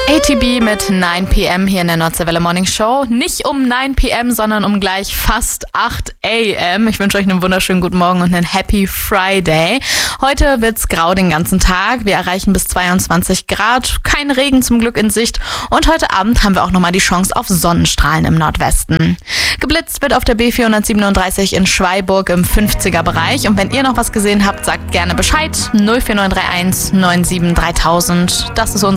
ATB mit 9 p.m. hier in der Nordseewelle Morning Show. Nicht um 9 p.m., sondern um gleich fast 8 a.m. Ich wünsche euch einen wunderschönen guten Morgen und einen Happy Friday. Heute wird's grau den ganzen Tag. Wir erreichen bis 22 Grad. Kein Regen zum Glück in Sicht. Und heute Abend haben wir auch nochmal die Chance auf Sonnenstrahlen im Nordwesten. Geblitzt wird auf der B437 in Schweiburg im 50er-Bereich. Und wenn ihr noch was gesehen habt, sagt gerne Bescheid. 04931 97 3000. Das ist unser